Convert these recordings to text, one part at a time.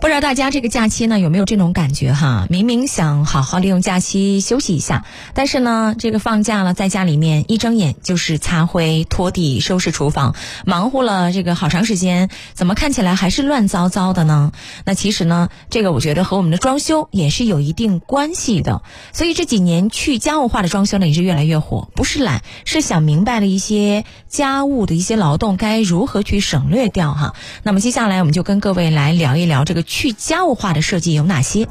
不知道大家这个假期呢有没有这种感觉哈？明明想好好利用假期休息一下，但是呢这个放假了，在家里面一睁眼就是擦灰、拖地、收拾厨房，忙活了这个好长时间，怎么看起来还是乱糟糟的呢？那其实呢这个我觉得和我们的装修也是有一定关系的。所以这几年去家务化的装修呢也是越来越火，不是懒，是想明白了一些家务的一些劳动该如何去省略掉哈。那么接下来我们就跟各位来聊一聊这个去家务化的设计有哪些。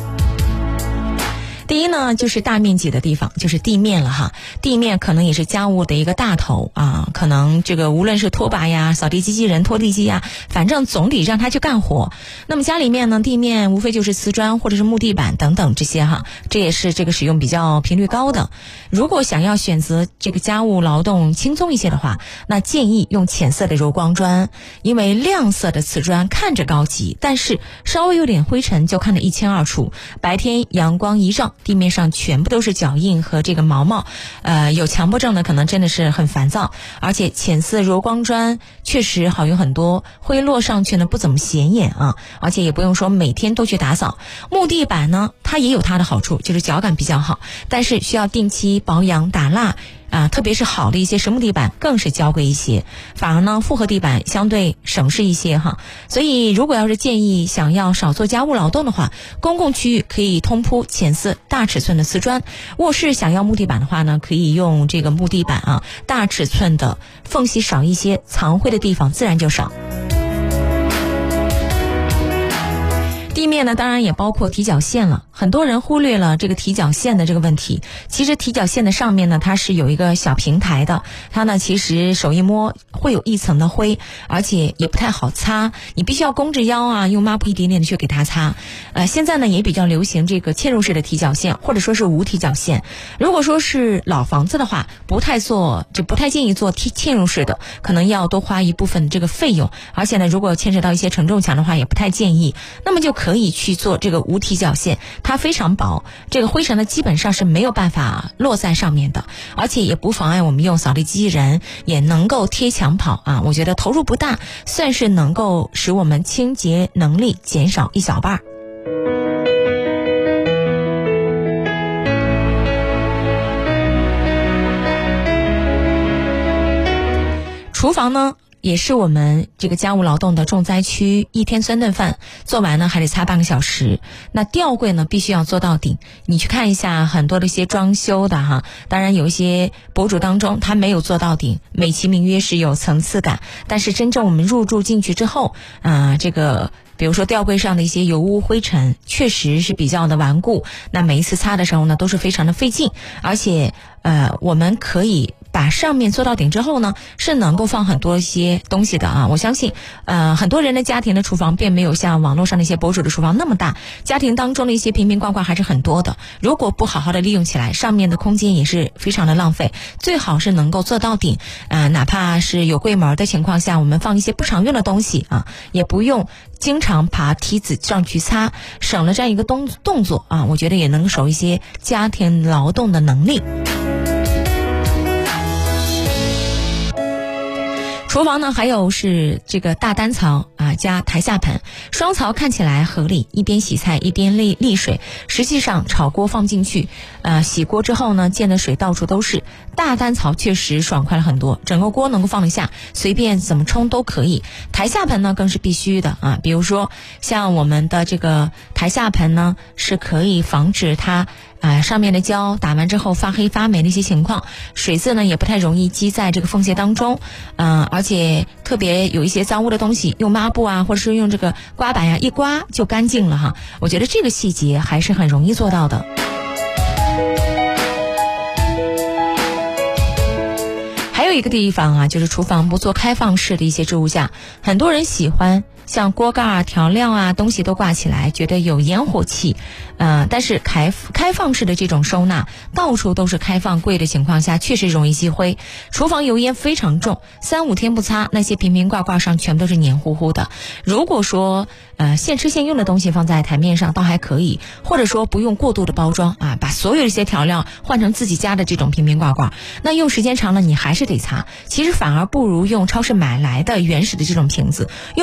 第一呢就是大面积的地方，就是地面了哈。地面可能也是家务的一个大头啊，可能这个无论是拖把呀、扫地机器人、拖地机呀，反正总得让它去干活。那么家里面呢，地面无非就是瓷砖或者是木地板等等这些哈，这也是这个使用比较频率高的。如果想要选择这个家务劳动轻松一些的话，那建议用浅色的柔光砖，因为亮色的瓷砖看着高级，但是稍微有点灰尘就看得一清二楚。白天阳光一照，地面上全部都是脚印和这个毛毛，有强迫症的可能真的是很烦躁。而且浅色柔光砖确实好用很多，灰落上去呢不怎么显眼啊，而且也不用说每天都去打扫。木地板呢它也有它的好处，就是脚感比较好，但是需要定期保养打蜡特别是好的一些实木地板更是娇贵一些，反而呢复合地板相对省事一些哈。所以如果要是建议想要少做家务劳动的话，公共区域可以通铺浅色大尺寸的瓷砖，卧室想要木地板的话呢，可以用这个木地板大尺寸的，缝隙少一些，藏灰的地方自然就少。地面呢当然也包括踢脚线了，很多人忽略了这个踢脚线的这个问题。其实踢脚线的上面呢它是有一个小平台的，它呢其实手一摸会有一层的灰，而且也不太好擦，你必须要弓着腰用抹布一点点的去给它擦。现在呢也比较流行这个嵌入式的踢脚线，或者说是无踢脚线。如果说是老房子的话，不太建议做嵌入式的，可能要多花一部分这个费用，而且呢如果牵扯到一些承重墙的话也不太建议。那么就可以去做这个无踢脚线，它非常薄，这个灰尘呢基本上是没有办法落在上面的，而且也不妨碍我们用扫地机器人也能够贴墙跑我觉得投入不大，算是能够使我们清洁能力减少一小半。厨房呢也是我们这个家务劳动的重灾区，一天3顿饭做完呢还得擦半个小时。那吊柜呢必须要做到顶，你去看一下很多的一些装修的当然有一些博主当中他没有做到顶，美其名曰是有层次感，但是真正我们入住进去之后这个比如说吊柜上的一些油污灰尘确实是比较的顽固，那每一次擦的时候呢都是非常的费劲，而且我们可以把上面做到顶之后呢是能够放很多一些东西的我相信很多人的家庭的厨房并没有像网络上那些博主的厨房那么大，家庭当中的一些瓶瓶罐罐还是很多的，如果不好好的利用起来，上面的空间也是非常的浪费。最好是能够做到顶哪怕是有柜门的情况下，我们放一些不常用的东西也不用经常爬梯子上去擦，省了这样一个动作我觉得也能省一些家庭劳动的能力。厨房呢还有是这个大单槽加台下盆，双槽看起来合理，一边洗菜一边沥水，实际上炒锅放进去洗锅之后呢溅的水到处都是。大单槽确实爽快了很多，整个锅能够放得下，随便怎么冲都可以。台下盆呢更是必须的比如说像我们的这个台下盆呢是可以防止它上面的胶打完之后发黑发霉的一些情况，水渍呢也不太容易积在这个缝隙当中而且特别有一些脏污的东西用抹布或者是用这个刮板一刮就干净了我觉得这个细节还是很容易做到的。还有一个地方就是厨房不做开放式的一些置物架，很多人喜欢像锅盖调料东西都挂起来，觉得有烟火气但是开放式的这种收纳，到处都是开放柜的情况下，确实容易积灰，厨房油烟非常重，3-5天不擦，那些瓶瓶罐罐上全部都是黏糊糊的。如果说现吃现用的东西放在台面上倒还可以，或者说不用过度的包装把所有的一些调料换成自己家的这种瓶瓶罐罐，那用时间长了你还是得擦，其实反而不如用超市买来的原始的这种瓶子，用